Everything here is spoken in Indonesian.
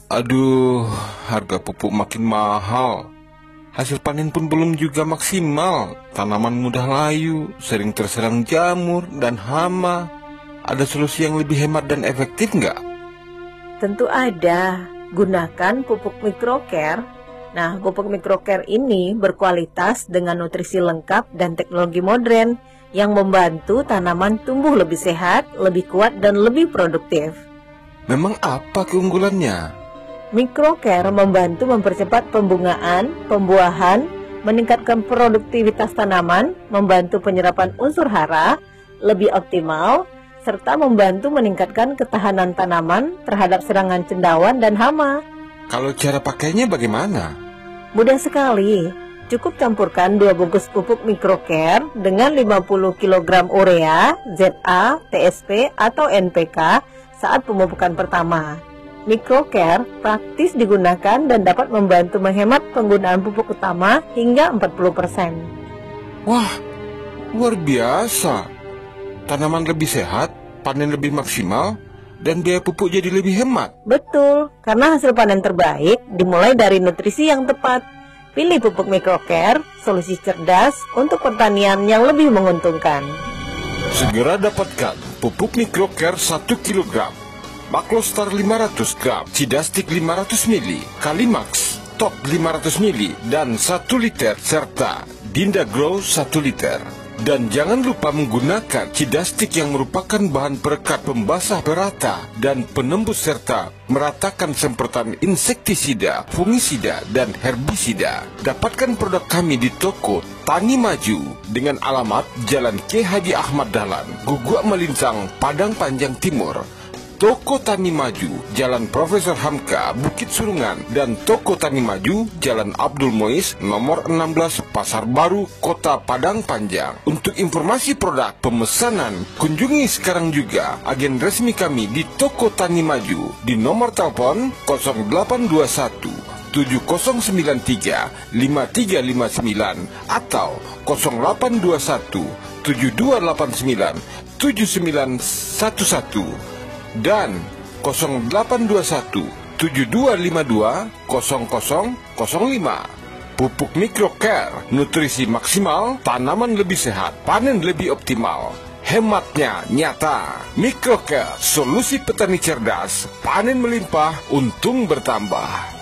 Aduh, harga pupuk makin mahal. Hasil panen pun belum juga maksimal. Tanaman mudah layu, sering terserang jamur dan hama. Ada solusi yang lebih hemat dan efektif nggak? Tentu ada. Gunakan pupuk microcare. Nah, pupuk microcare ini berkualitas dengan nutrisi lengkap dan teknologi modern yang membantu tanaman tumbuh lebih sehat, lebih kuat, dan lebih produktif. Memang apa keunggulannya? Microcare membantu mempercepat pembungaan, pembuahan, meningkatkan produktivitas tanaman, membantu penyerapan unsur hara lebih optimal, serta membantu meningkatkan ketahanan tanaman terhadap serangan cendawan dan hama. Kalau cara pakainya bagaimana? Mudah sekali. Cukup campurkan 2 bungkus pupuk microcare dengan 50 kg urea, ZA, TSP, atau NPK saat pemupukan pertama. Microcare praktis digunakan dan dapat membantu menghemat penggunaan pupuk utama hingga 40%. Wah, luar biasa. Tanaman lebih sehat, panen lebih maksimal, dan biaya pupuk jadi lebih hemat. Betul, karena hasil panen terbaik dimulai dari nutrisi yang tepat. Pilih pupuk microcare, solusi cerdas untuk pertanian yang lebih menguntungkan. Segera dapatkan pupuk microcare 1 kg, Maklostar 500 gram, Cidastik 500 ml, Kalimax Top 500 ml, dan 1 liter, serta Dinda Grow 1 liter. Dan jangan lupa menggunakan Cidastik yang merupakan bahan perekat pembasah berata dan penembus serta meratakan semprotan insektisida, fungisida, dan herbisida. Dapatkan produk kami di toko Tani Maju dengan alamat Jalan K. Haji Ahmad Dahlan, Guguk Melincang, Padang Panjang Timur. Toko Tani Maju, Jalan Profesor Hamka, Bukit Surungan, dan Toko Tani Maju, Jalan Abdul Muiz, nomor 16, Pasar Baru, Kota Padang Panjang. Untuk informasi produk pemesanan, kunjungi sekarang juga agen resmi kami di Toko Tani Maju di nomor telepon 0821 7093 5359 atau 0821 7289 7911 dan 0821 7252 0005. Pupuk microcare, nutrisi maksimal, tanaman lebih sehat, panen lebih optimal, hematnya nyata. Microcare, solusi petani cerdas, panen melimpah, untung bertambah.